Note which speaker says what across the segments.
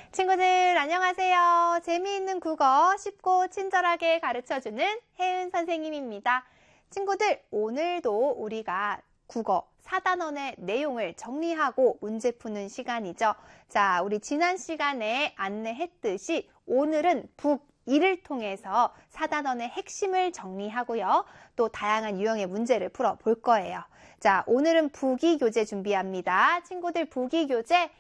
Speaker 1: 친구들 안녕하세요. 재미있는 국어 쉽고 친절하게 가르쳐주는 혜은 선생님입니다. 친구들 오늘도 우리가 국어 4단원의 내용을 정리하고 문제 푸는 시간이죠. 자, 우리 지난 시간에 안내했듯이 오늘은 북2를 통해서 4단원의 핵심을 정리하고요. 또 다양한 유형의 문제를 풀어볼 거예요. 자, 오늘은 북이 교재 준비합니다. 친구들 북이 교재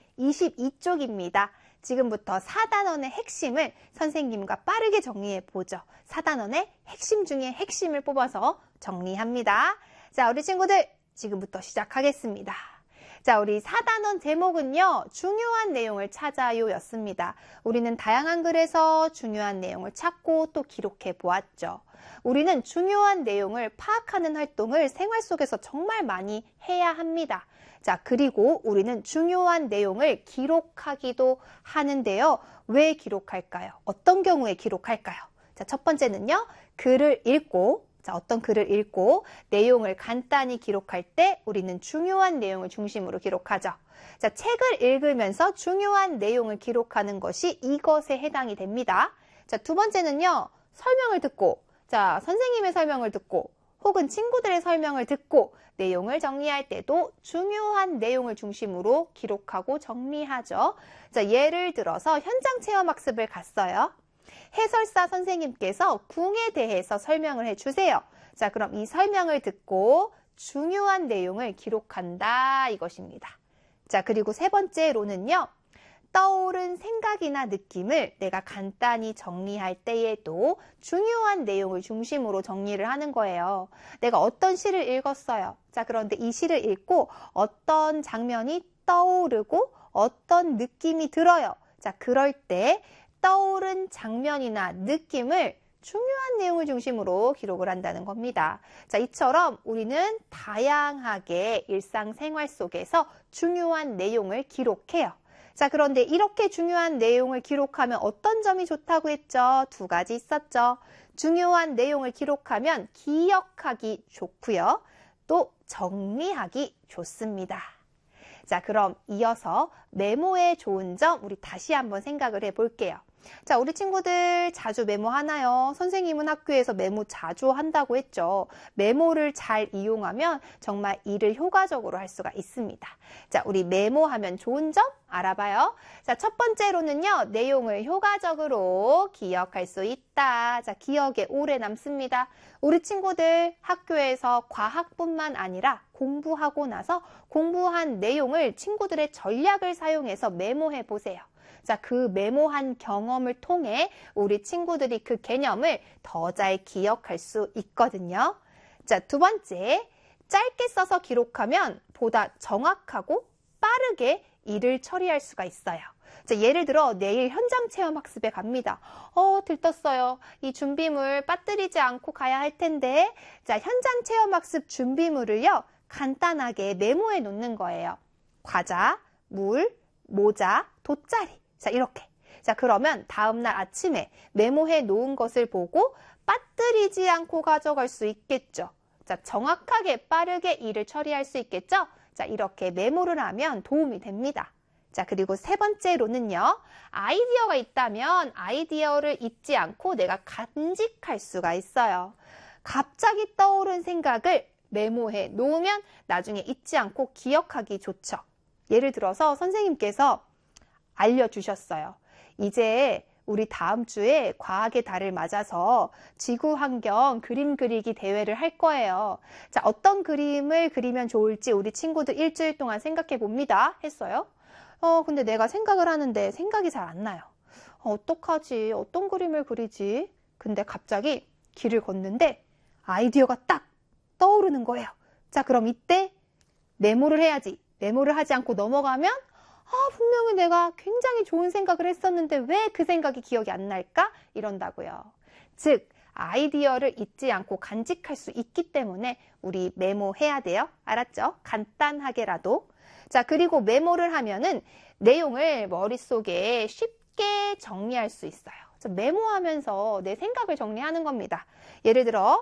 Speaker 1: 22쪽입니다. 지금부터 4단원의 핵심을 선생님과 빠르게 정리해 보죠. 4단원의 핵심 중에 핵심을 뽑아서 정리합니다. 자, 우리 친구들 지금부터 시작하겠습니다. 자, 우리 4단원 제목은요. 중요한 내용을 찾아요 였습니다. 우리는 다양한 글에서 중요한 내용을 찾고 또 기록해 보았죠. 우리는 중요한 내용을 파악하는 활동을 생활 속에서 정말 많이 해야 합니다. 자, 그리고 우리는 중요한 내용을 기록하기도 하는데요. 왜 기록할까요? 어떤 경우에 기록할까요? 자, 첫 번째는요. 글을 읽고, 자, 어떤 글을 읽고 내용을 간단히 기록할 때 우리는 중요한 내용을 중심으로 기록하죠. 자, 책을 읽으면서 중요한 내용을 기록하는 것이 이것에 해당이 됩니다. 자, 두 번째는요. 설명을 듣고, 자, 선생님의 설명을 듣고 혹은 친구들의 설명을 듣고 내용을 정리할 때도 중요한 내용을 중심으로 기록하고 정리하죠. 자, 예를 들어서 현장 체험 학습을 갔어요. 해설사 선생님께서 궁에 대해서 설명을 해주세요. 자, 그럼 이 설명을 듣고 중요한 내용을 기록한다 이것입니다. 자, 그리고 세 번째로는요. 떠오른 생각이나 느낌을 내가 간단히 정리할 때에도 중요한 내용을 중심으로 정리를 하는 거예요. 내가 어떤 시를 읽었어요. 자, 그런데 이 시를 읽고 어떤 장면이 떠오르고 어떤 느낌이 들어요. 자, 그럴 때 떠오른 장면이나 느낌을 중요한 내용을 중심으로 기록을 한다는 겁니다. 자, 이처럼 우리는 다양하게 일상생활 속에서 중요한 내용을 기록해요. 자, 그런데 이렇게 중요한 내용을 기록하면 어떤 점이 좋다고 했죠? 두 가지 있었죠. 중요한 내용을 기록하면 기억하기 좋고요. 또 정리하기 좋습니다. 자, 그럼 이어서 메모의 좋은 점 우리 다시 한번 생각을 해볼게요. 자, 우리 친구들 자주 메모하나요? 선생님은 학교에서 메모 자주 한다고 했죠. 메모를 잘 이용하면 정말 일을 효과적으로 할 수가 있습니다. 자, 우리 메모하면 좋은 점 알아봐요. 자, 첫 번째로는요. 내용을 효과적으로 기억할 수 있다. 자, 기억에 오래 남습니다. 우리 친구들 학교에서 과학뿐만 아니라 공부하고 나서 공부한 내용을 친구들의 전략을 사용해서 메모해 보세요. 자, 그 메모한 경험을 통해 우리 친구들이 그 개념을 더 잘 기억할 수 있거든요. 자, 두 번째, 짧게 써서 기록하면 보다 정확하고 빠르게 일을 처리할 수가 있어요. 자, 예를 들어 내일 현장 체험 학습에 갑니다. 들떴어요. 이 준비물 빠뜨리지 않고 가야 할 텐데. 자, 현장 체험 학습 준비물을요. 간단하게 메모해 놓는 거예요. 과자, 물, 모자, 돗자리. 자, 이렇게. 자, 그러면 다음날 아침에 메모해 놓은 것을 보고 빠뜨리지 않고 가져갈 수 있겠죠. 자, 정확하게 빠르게 일을 처리할 수 있겠죠. 자, 이렇게 메모를 하면 도움이 됩니다. 자, 그리고 세 번째로는요. 아이디어가 있다면 아이디어를 잊지 않고 내가 간직할 수가 있어요. 갑자기 떠오른 생각을 메모해 놓으면 나중에 잊지 않고 기억하기 좋죠. 예를 들어서 선생님께서 알려주셨어요. 이제 우리 다음 주에 과학의 달을 맞아서 지구 환경 그림 그리기 대회를 할 거예요. 자, 어떤 그림을 그리면 좋을지 우리 친구들 일주일 동안 생각해 봅니다. 했어요. 근데 내가 생각을 하는데 생각이 잘 안 나요. 어떡하지? 어떤 그림을 그리지? 근데 갑자기 길을 걷는데 아이디어가 딱 떠오르는 거예요. 자, 그럼 이때 메모를 해야지. 메모를 하지 않고 넘어가면 분명히 내가 굉장히 좋은 생각을 했었는데 왜 그 생각이 기억이 안 날까? 이런다고요. 즉, 아이디어를 잊지 않고 간직할 수 있기 때문에 우리 메모해야 돼요. 알았죠? 간단하게라도. 자, 그리고 메모를 하면은 내용을 머릿속에 쉽게 정리할 수 있어요. 메모하면서 내 생각을 정리하는 겁니다. 예를 들어